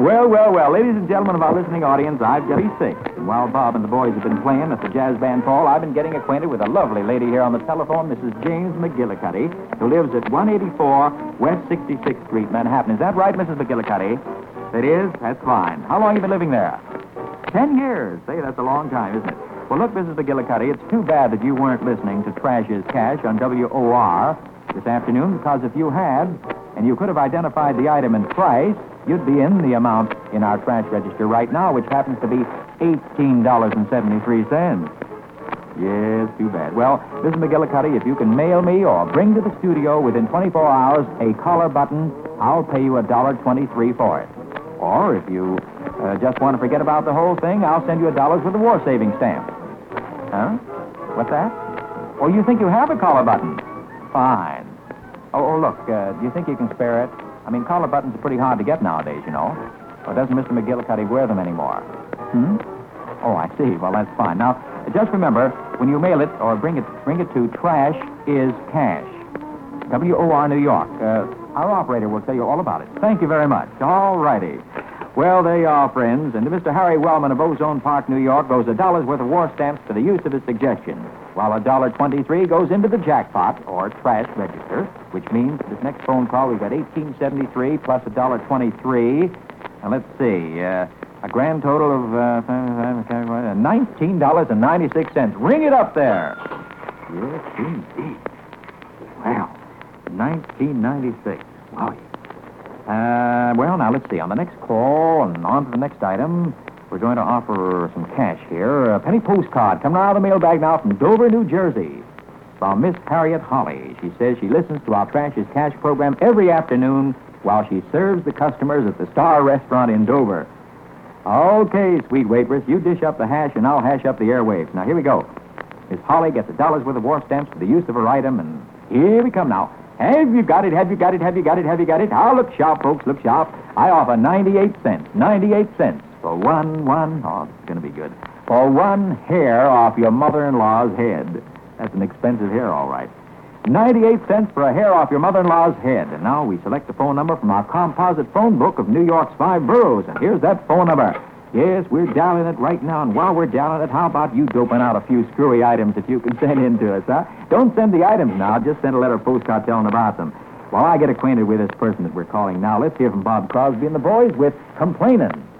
Well. Ladies and gentlemen of our listening audience, I've got to be sick. And while Bob and the boys have been playing at the Jazz Band Paul, I've been getting acquainted with a lovely lady here on the telephone, Mrs. James McGillicuddy, who lives at 184 West 66th Street, Manhattan. Is that right, Mrs. McGillicuddy? It is? That's fine. How long have you been living there? 10 years. Say, that's a long time, isn't it? Well, look, Mrs. McGillicuddy, it's too bad that you weren't listening to Trash is Cash on WOR this afternoon, because if you had, and you could have identified the item and price, you'd be in the amount in our trash register right now, which happens to be $18.73. Yes, too bad. Well, Mrs. McGillicuddy, if you can mail me or bring to the studio within 24 hours a collar button, I'll pay you $1.23 for it. Or if you just want to forget about the whole thing, I'll send you $1 with a war saving stamp. Huh? What's that? Oh, you think you have a collar button? Fine. Oh, look, do you think you can spare it? I mean, collar buttons are pretty hard to get nowadays, you know. Or doesn't Mr. McGillicuddy wear them anymore? Oh, I see. Well, that's fine. Now, just remember, when you mail it or bring it to Trash is Cash, WOR, New York. Our operator will tell you all about it. Thank you very much. All righty. Well, there you are, friends. And to Mr. Harry Wellman of Ozone Park, New York, goes $1 worth of war stamps for the use of his suggestion, while $1.23 goes into the jackpot, or trash register, which means this next phone call, we've got $18.73 plus $1.23. And let's see, a grand total of $19.96. Ring it up there. Yes, indeed. Wow, $19.96. Wow. Well, now, let's see. On the next call and on to the next item, we're going to offer some cash here. A penny postcard coming out of the mailbag now from Dover, New Jersey, from Miss Harriet Holly. She says she listens to our Trash is Cash program every afternoon while she serves the customers at the Star Restaurant in Dover. Okay, sweet waitress, you dish up the hash and I'll hash up the airwaves. Now, here we go. Miss Holly gets $1 worth of war stamps for the use of her item, and here we come now. Have you got it? Have you got it? Have you got it? Have you got it? Oh, look sharp, folks, look sharp. I offer 98 cents. 98 cents for one, oh, it's going to be good. For one hair off your mother-in-law's head. That's an expensive hair, all right. 98 cents for a hair off your mother-in-law's head. And now we select the phone number from our composite phone book of New York's 5 boroughs. And here's that phone number. Yes, we're dialing it right now, and while we're dialing it, how about you doping out a few screwy items that you can send in to us, huh? Don't send the items now, just send a letter or postcard telling about them. While I get acquainted with this person that we're calling now, let's hear from Bob Crosby and the boys with Complaining.